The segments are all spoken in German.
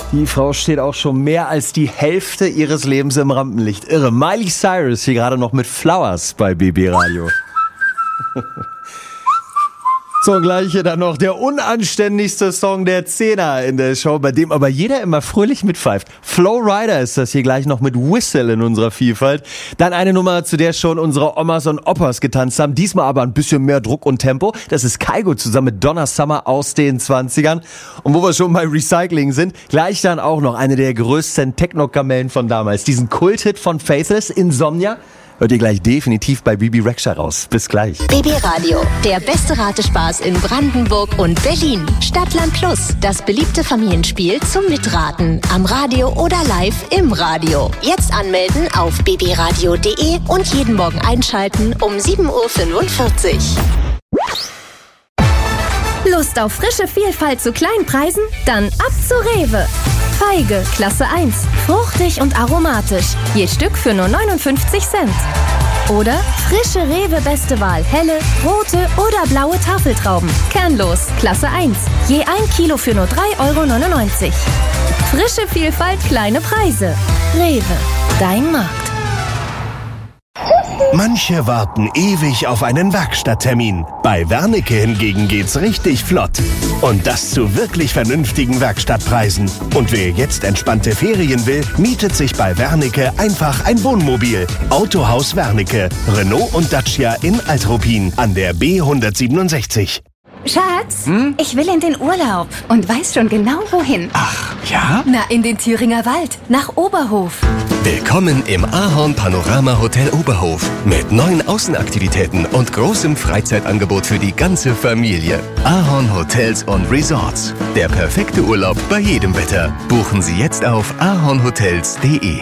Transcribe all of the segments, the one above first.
Die Frau steht auch schon mehr als die Hälfte ihres Lebens im Rampenlicht. Irre. Miley Cyrus hier gerade noch mit Flowers bei BB Radio. So, und gleich hier dann noch der unanständigste Song der Zehner in der Show, bei dem aber jeder immer fröhlich mitpfeift. Flow Rider ist das hier gleich noch mit Whistle in unserer Vielfalt. Dann eine Nummer, zu der schon unsere Omas und Opas getanzt haben. Diesmal aber ein bisschen mehr Druck und Tempo. Das ist Kygo zusammen mit Donna Summer aus den 20ern. Und wo wir schon bei Recycling sind, gleich dann auch noch eine der größten Techno-Kamellen von damals. Diesen Kulthit von Faithless, Insomnia. Hört ihr gleich definitiv bei Bibi Rexha raus. Bis gleich. BB Radio, der beste Ratespaß in Brandenburg und Berlin. Stadtland Plus, das beliebte Familienspiel zum Mitraten. Am Radio oder live im Radio. Jetzt anmelden auf bbradio.de und jeden Morgen einschalten um 7.45 Uhr. Lust auf frische Vielfalt zu kleinen Preisen? Dann ab zu Rewe. Feige, Klasse 1. Fruchtig und aromatisch. Je Stück für nur 59 Cent. Oder frische Rewe Beste Wahl. Helle, rote oder blaue Tafeltrauben. Kernlos, Klasse 1. Je 1 Kilo für nur 3,99 €. Frische Vielfalt, kleine Preise. Rewe, dein Markt. Manche warten ewig auf einen Werkstatttermin. Bei Wernicke hingegen geht's richtig flott. Und das zu wirklich vernünftigen Werkstattpreisen. Und wer jetzt entspannte Ferien will, mietet sich bei Wernicke einfach ein Wohnmobil. Autohaus Wernicke, Renault und Dacia in Altruppin an der B167. Schatz, ich will in den Urlaub und weiß schon genau wohin. Ach, ja? Na, in den Thüringer Wald, nach Oberhof. Willkommen im Ahorn Panorama Hotel Oberhof mit neuen Außenaktivitäten und großem Freizeitangebot für die ganze Familie. Ahorn Hotels und Resorts. Der perfekte Urlaub bei jedem Wetter. Buchen Sie jetzt auf ahornhotels.de.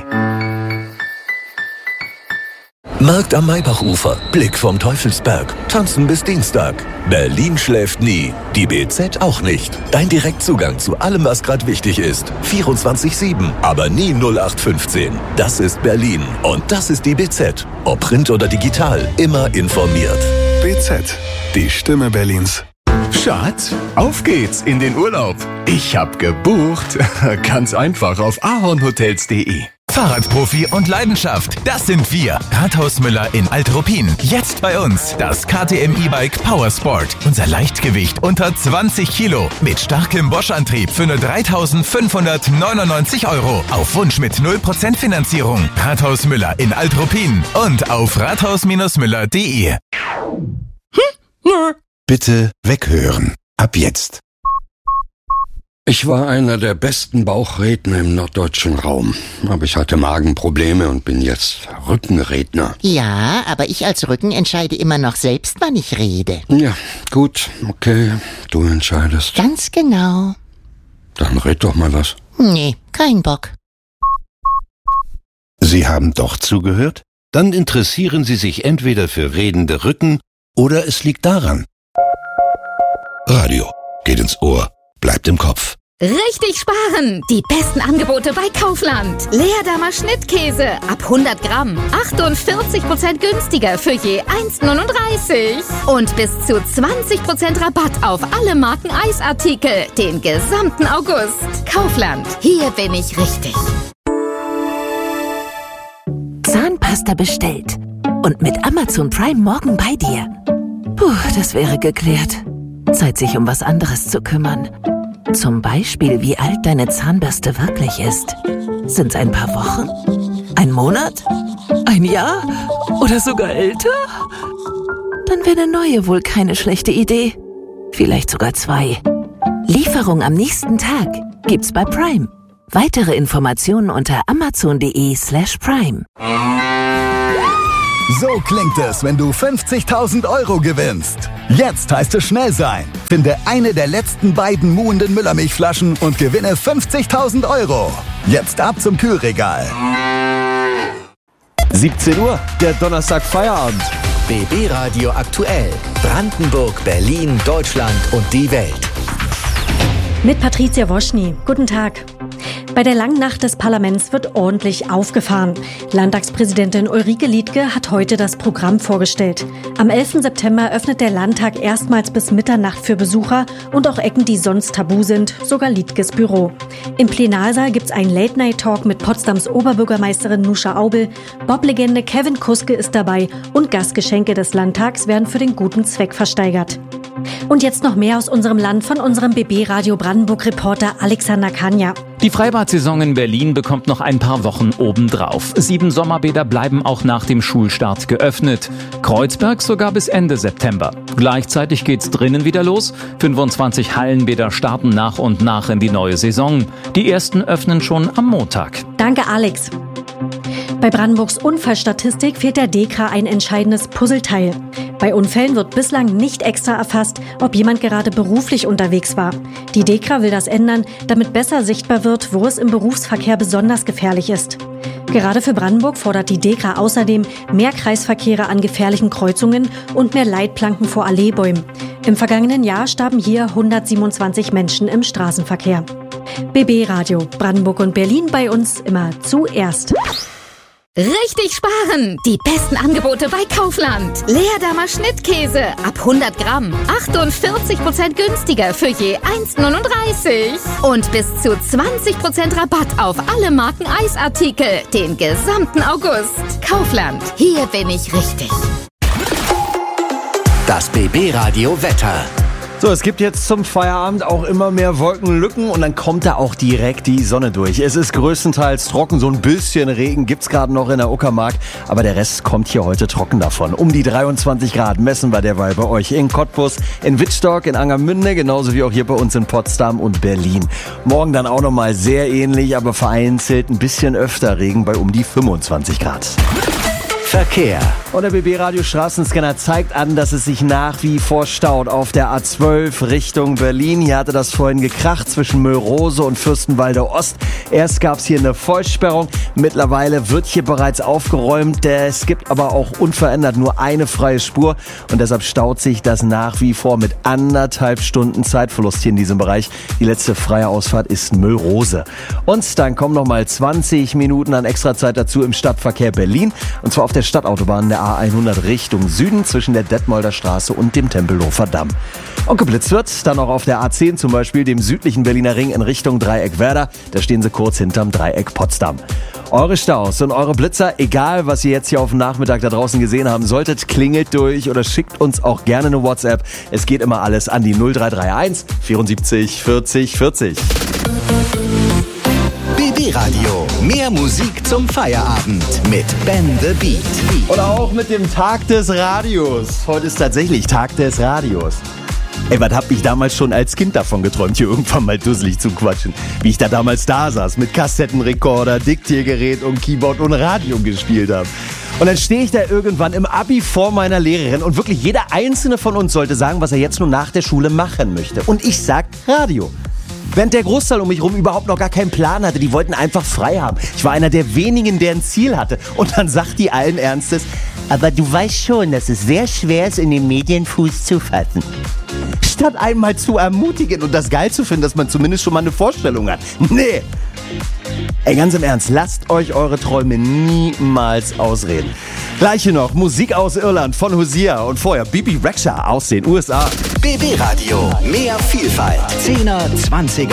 Markt am Maybachufer, Blick vom Teufelsberg, tanzen bis Dienstag. Berlin schläft nie, die BZ auch nicht. Dein Direktzugang zu allem, was gerade wichtig ist. 24/7, aber nie 0815. Das ist Berlin und das ist die BZ. Ob Print oder digital, immer informiert. BZ, die Stimme Berlins. Schatz, auf geht's in den Urlaub. Ich hab gebucht. Ganz einfach auf ahornhotels.de. Fahrradprofi und Leidenschaft, das sind wir. Rathaus Müller in Altruppin. Jetzt bei uns das KTM E-Bike Powersport. Unser Leichtgewicht unter 20 Kilo. Mit starkem Bosch-Antrieb für nur 3.599 €. Auf Wunsch mit 0% Finanzierung. Rathaus Müller in Altruppin und auf rathaus-müller.de. Bitte weghören. Ab jetzt. Ich war einer der besten Bauchredner im norddeutschen Raum. Aber ich hatte Magenprobleme und bin jetzt Rückenredner. Ja, aber ich als Rücken entscheide immer noch selbst, wann ich rede. Ja, gut, okay, du entscheidest. Ganz genau. Dann red doch mal was. Nee, kein Bock. Sie haben doch zugehört? Dann interessieren Sie sich entweder für redende Rücken oder es liegt daran. Radio geht ins Ohr, bleibt im Kopf. Richtig sparen! Die besten Angebote bei Kaufland. Leerdammer Schnittkäse ab 100 Gramm. 48% günstiger für je 1,39. Und bis zu 20% Rabatt auf alle Marken Eisartikel. Den gesamten August. Kaufland. Hier bin ich richtig. Zahnpasta bestellt. Und mit Amazon Prime morgen bei dir. Puh, das wäre geklärt. Zeit, sich um was anderes zu kümmern. Zum Beispiel, wie alt deine Zahnbürste wirklich ist. Sind's ein paar Wochen? Ein Monat? Ein Jahr? Oder sogar älter? Dann wäre eine neue wohl keine schlechte Idee. Vielleicht sogar 2. Lieferung am nächsten Tag gibt's bei Prime. Weitere Informationen unter amazon.de/prime. So klingt es, wenn du 50.000 € gewinnst. Jetzt heißt es schnell sein. Finde eine der letzten beiden muhenden Müllermilchflaschen und gewinne 50.000 €. Jetzt ab zum Kühlregal. 17 Uhr, der Donnerstag Feierabend. BB Radio aktuell. Brandenburg, Berlin, Deutschland und die Welt. Mit Patricia Woschny. Guten Tag. Bei der langen Nacht des Parlaments wird ordentlich aufgefahren. Landtagspräsidentin Ulrike Liedtke hat heute das Programm vorgestellt. Am 11. September öffnet der Landtag erstmals bis Mitternacht für Besucher und auch Ecken, die sonst tabu sind, sogar Liedtkes Büro. Im Plenarsaal gibt's einen Late-Night-Talk mit Potsdams Oberbürgermeisterin Nuscha Aubel. Bob-Legende Kevin Kuske ist dabei und Gastgeschenke des Landtags werden für den guten Zweck versteigert. Und jetzt noch mehr aus unserem Land von unserem BB-Radio Brandenburg-Reporter Alexander Kania. Die Freibad-Saison in Berlin bekommt noch ein paar Wochen obendrauf. 7 Sommerbäder bleiben auch nach dem Schulstart geöffnet. Kreuzberg sogar bis Ende September. Gleichzeitig geht's drinnen wieder los. 25 Hallenbäder starten nach und nach in die neue Saison. Die ersten öffnen schon am Montag. Danke, Alex. Bei Brandenburgs Unfallstatistik fehlt der DEKRA ein entscheidendes Puzzleteil. Bei Unfällen wird bislang nicht extra erfasst, ob jemand gerade beruflich unterwegs war. Die DEKRA will das ändern, damit besser sichtbar wird, wo es im Berufsverkehr besonders gefährlich ist. Gerade für Brandenburg fordert die DEKRA außerdem mehr Kreisverkehre an gefährlichen Kreuzungen und mehr Leitplanken vor Alleebäumen. Im vergangenen Jahr starben hier 127 Menschen im Straßenverkehr. BB Radio, Brandenburg und Berlin bei uns immer zuerst. Richtig sparen! Die besten Angebote bei Kaufland. Leerdammer Schnittkäse ab 100 Gramm. 48% günstiger für je 1,39. Und bis zu 20% Rabatt auf alle Marken Eisartikel. Den gesamten August. Kaufland. Hier bin ich richtig. Das BB-Radio Wetter. So, es gibt jetzt zum Feierabend auch immer mehr Wolkenlücken und dann kommt da auch direkt die Sonne durch. Es ist größtenteils trocken, so ein bisschen Regen gibt's gerade noch in der Uckermark, aber der Rest kommt hier heute trocken davon. Um die 23 Grad messen wir derweil bei euch in Cottbus, in Wittstock, in Angermünde, genauso wie auch hier bei uns in Potsdam und Berlin. Morgen dann auch nochmal sehr ähnlich, aber vereinzelt ein bisschen öfter Regen bei um die 25 Grad. Verkehr. Und der BB-Radio Straßenscanner zeigt an, dass es sich nach wie vor staut auf der A12 Richtung Berlin. Hier hatte das vorhin gekracht zwischen Möllrose und Fürstenwalde Ost. Erst gab es hier eine Vollsperrung. Mittlerweile wird hier bereits aufgeräumt. Es gibt aber auch unverändert nur eine freie Spur. Und deshalb staut sich das nach wie vor mit 1,5 Stunden Zeitverlust hier in diesem Bereich. Die letzte freie Ausfahrt ist Möllrose. Und dann kommen noch mal 20 Minuten an Extrazeit dazu im Stadtverkehr Berlin. Und zwar auf der Stadtautobahn der A100 Richtung Süden zwischen der Detmolder Straße und dem Tempelhofer Damm. Und geblitzt wird dann auch auf der A10 zum Beispiel, dem südlichen Berliner Ring in Richtung Dreieck Werder. Da stehen sie kurz hinterm Dreieck Potsdam. Eure Staus und eure Blitzer, egal was ihr jetzt hier auf dem Nachmittag da draußen gesehen haben solltet, klingelt durch oder schickt uns auch gerne eine WhatsApp. Es geht immer alles an die 0331 74 40 40. BB-Radio. Mehr Musik zum Feierabend mit Ben the Beat. Oder auch mit dem Tag des Radios. Heute ist tatsächlich Tag des Radios. Ey, was hab ich damals schon als Kind davon geträumt, hier irgendwann mal dusselig zu quatschen. Wie ich da damals da saß, mit Kassettenrekorder, Diktiergerät und Keyboard und Radio gespielt habe. Und dann stehe ich da irgendwann im Abi vor meiner Lehrerin und wirklich jeder einzelne von uns sollte sagen, was er jetzt nur nach der Schule machen möchte. Und ich sag Radio. Während der Großteil um mich rum überhaupt noch gar keinen Plan hatte. Die wollten einfach frei haben. Ich war einer der wenigen, der ein Ziel hatte. Und dann sagt die allen Ernstes, aber du weißt schon, dass es sehr schwer ist, in den Medien Fuß zu fassen. Statt einmal zu ermutigen und das geil zu finden, dass man zumindest schon mal eine Vorstellung hat. Nee. Ey, ganz im Ernst, lasst euch eure Träume niemals ausreden. Gleich hier noch Musik aus Irland von Hosea und vorher Bibi Rexha aus den USA. BB Radio, mehr Vielfalt. 10er, 20er